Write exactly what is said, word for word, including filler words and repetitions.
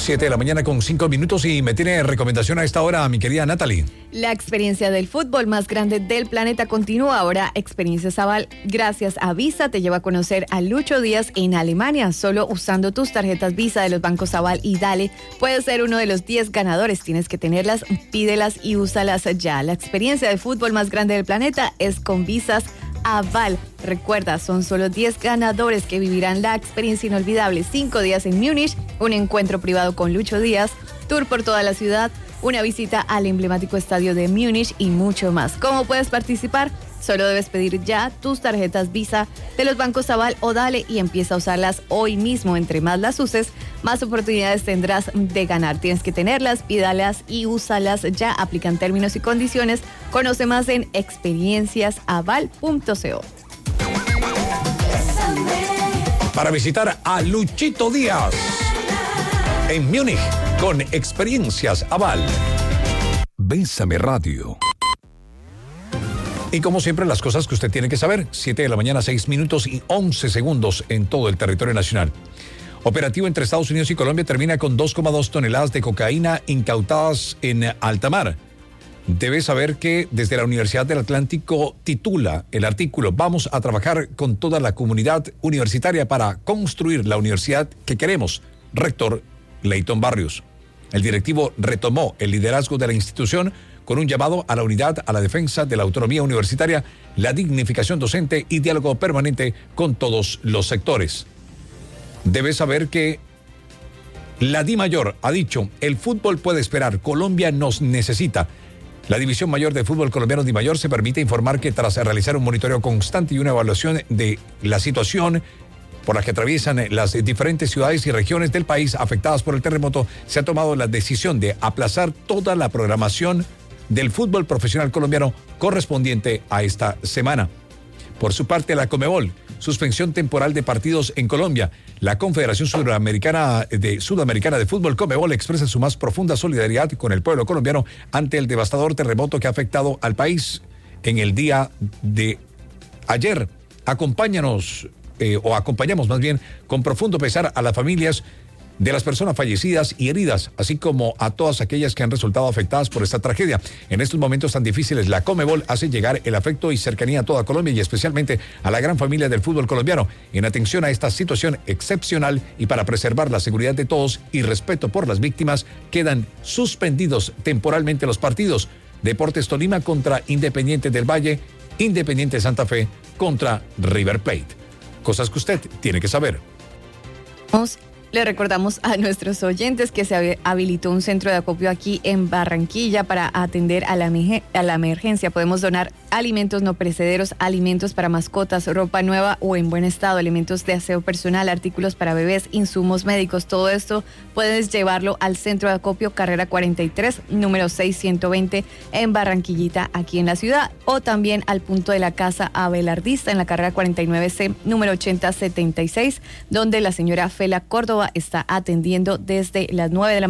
Siete de la mañana con cinco minutos y me tiene recomendación a esta hora mi querida Natalie. La experiencia del fútbol más grande del planeta continúa ahora. Experiencias Aval, gracias a Visa, te lleva a conocer a Lucho Díaz en Alemania. Solo usando tus tarjetas Visa de los bancos Aval y Dale, puedes ser uno de los diez ganadores. Tienes que tenerlas, pídelas y úsalas ya. La experiencia de fútbol más grande del planeta es con Visas Aval. Recuerda, son solo diez ganadores que vivirán la experiencia inolvidable. Cinco días en Múnich, un encuentro privado con Lucho Díaz, tour por toda la ciudad, una visita al emblemático estadio de Múnich y mucho más. ¿Cómo puedes participar? Solo debes pedir ya tus tarjetas Visa de los bancos Aval o Dale y empieza a usarlas hoy mismo. Entre más las uses, más oportunidades tendrás de ganar. Tienes que tenerlas, pídalas y úsalas ya. Aplican términos y condiciones. Conoce más en experiencias aval punto co. Para visitar a Luchito Díaz en Múnich con Experiencias Aval. Bésame Radio. Y como siempre, las cosas que usted tiene que saber. Siete de la mañana, seis minutos y once segundos en todo el territorio nacional. Operativo entre Estados Unidos y Colombia termina con dos coma dos toneladas de cocaína incautadas en alta mar. Debe saber que desde la Universidad del Atlántico titula el artículo: vamos a trabajar con toda la comunidad universitaria para construir la universidad que queremos. Rector Leighton Barrios. El directivo retomó el liderazgo de la institución con un llamado a la unidad, a la defensa de la autonomía universitaria, la dignificación docente y diálogo permanente con todos los sectores. Debe saber que la DIMAYOR ha dicho: el fútbol puede esperar, Colombia nos necesita. La División Mayor de Fútbol Colombiano DIMAYOR se permite informar que tras realizar un monitoreo constante y una evaluación de la situación por la que atraviesan las diferentes ciudades y regiones del país afectadas por el terremoto, se ha tomado la decisión de aplazar toda la programación del fútbol profesional colombiano correspondiente a esta semana. Por su parte, la Conmebol, suspensión temporal de partidos en Colombia. La Confederación Sudamericana de, Sudamericana de Fútbol, Conmebol, expresa su más profunda solidaridad con el pueblo colombiano ante el devastador terremoto que ha afectado al país en el día de ayer. Acompáñanos, eh, o acompañamos más bien, con profundo pesar a las familias de las personas fallecidas y heridas, así como a todas aquellas que han resultado afectadas por esta tragedia. En estos momentos tan difíciles, la Conmebol hace llegar el afecto y cercanía a toda Colombia y especialmente a la gran familia del fútbol colombiano, en atención a esta situación excepcional y para preservar la seguridad de todos y respeto por las víctimas, quedan suspendidos temporalmente los partidos. Deportes Tolima contra Independiente del Valle, Independiente Santa Fe contra River Plate. Cosas que usted tiene que saber. Le recordamos a nuestros oyentes que se habilitó un centro de acopio aquí en Barranquilla para atender a la, a la emergencia. Podemos donar alimentos no perecederos, alimentos para mascotas, ropa nueva o en buen estado, elementos de aseo personal, artículos para bebés, insumos médicos. Todo esto puedes llevarlo al centro de acopio Carrera cuarenta y tres, número seiscientos veinte en Barranquillita, aquí en la ciudad, o también al punto de la Casa Abelardista en la Carrera cuarenta y nueve C, número ochenta setenta y seis, donde la señora Fela Córdoba está atendiendo desde las nueve de la mañana.